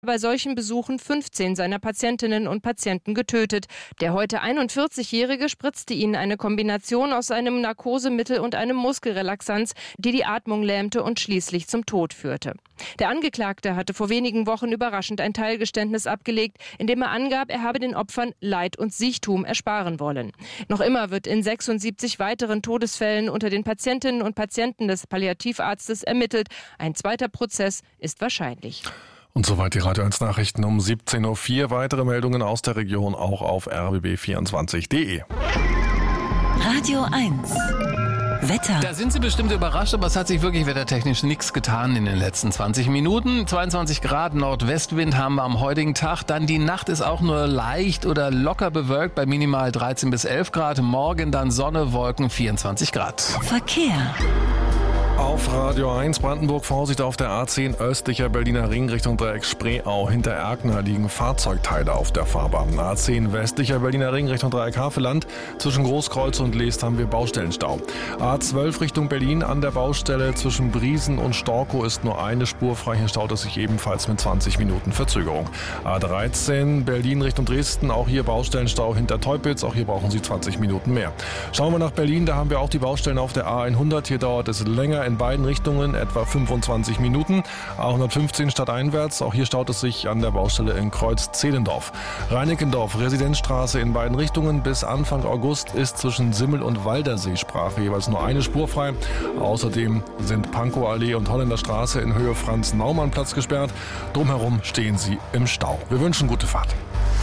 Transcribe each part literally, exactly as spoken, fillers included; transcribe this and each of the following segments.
bei solchen Besuchen fünfzehn seiner Patientinnen und Patienten getötet. Der heute einundvierzigjährige spritzte ihnen eine Kombination aus einem Narkosemittel und einem Muskelrelaxanz, die die Atmung lähmte und schließlich zum Tod führte. Der Angeklagte hatte vor wenigen Wochen überraschend ein Teilgeständnis abgelegt, in dem er angab, er habe den Opfern Leid und Siechtum ersparen wollen. Noch immer wird in sechsundsiebzig weiteren Todesfällen unter den Patientinnen und Patienten des Palliativarztes ermittelt. Ein zweiter Prozess ist wahrscheinlich. Und soweit die Radio eins Nachrichten um siebzehn Uhr vier. Weitere Meldungen aus der Region auch auf r b b vierundzwanzig punkt d e. Radio eins. Wetter. Da sind Sie bestimmt überrascht, aber es hat sich wirklich wettertechnisch nichts getan in den letzten zwanzig Minuten. zweiundzwanzig Grad Nordwestwind haben wir am heutigen Tag. Dann die Nacht ist auch nur leicht oder locker bewölkt bei minimal dreizehn bis elf Grad. Morgen dann Sonne, Wolken, vierundzwanzig Grad. Verkehr. Auf Radio eins Brandenburg Vorsicht auf der A zehn östlicher Berliner Ring Richtung Dreieck Spreeau. Hinter Erkner liegen Fahrzeugteile auf der Fahrbahn. A zehn westlicher Berliner Ring Richtung Dreieck Havelland. Zwischen Großkreuz und Leest haben wir Baustellenstau. A zwölf Richtung Berlin an der Baustelle zwischen Briesen und Storkow ist nur eine Spur frei. Hier staut es sich ebenfalls mit zwanzig Minuten Verzögerung. A dreizehn Berlin Richtung Dresden. Auch hier Baustellenstau hinter Teupitz. Auch hier brauchen Sie zwanzig Minuten mehr. Schauen wir nach Berlin. Da haben wir auch die Baustellen auf der A hundert. Hier dauert es länger in beiden Richtungen, etwa fünfundzwanzig Minuten. A hundertfünfzehn stadteinwärts, auch hier staut es sich an der Baustelle in Kreuz-Zehlendorf. Reinickendorf, Residenzstraße in beiden Richtungen. Bis Anfang August ist zwischen Simmel und Walderseesprache jeweils nur eine Spur frei. Außerdem sind Pankow-Allee und Holländerstraße in Höhe Franz-Naumann-Platz gesperrt. Drumherum stehen sie im Stau. Wir wünschen gute Fahrt.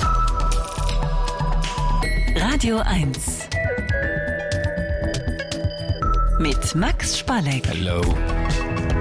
Radio eins. Mit Max Spalleck. Hello.